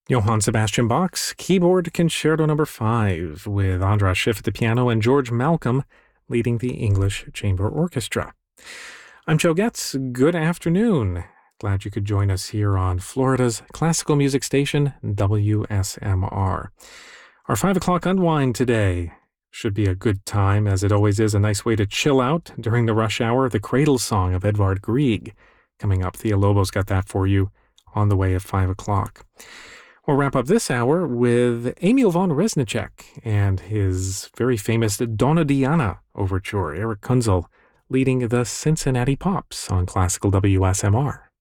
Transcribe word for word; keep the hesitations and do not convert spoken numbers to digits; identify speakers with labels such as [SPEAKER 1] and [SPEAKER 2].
[SPEAKER 1] Johann Sebastian Bach's Keyboard Concerto Number five, with Andras Schiff at the piano and George Malcolm leading the English Chamber Orchestra. I'm Joe Getz. Good afternoon. Glad you could join us here on Florida's classical music station, W S M R. Our five o'clock unwind today should be a good time, as it always is, a nice way to chill out during the rush hour. The Cradle Song of Edvard Grieg coming up. Thea Lobo's got that for you on the way at five o'clock. We'll wrap up this hour with Emil von Reznicek and his very famous Donna Diana overture. Eric Kunzel leading the Cincinnati Pops on Classical W S M R.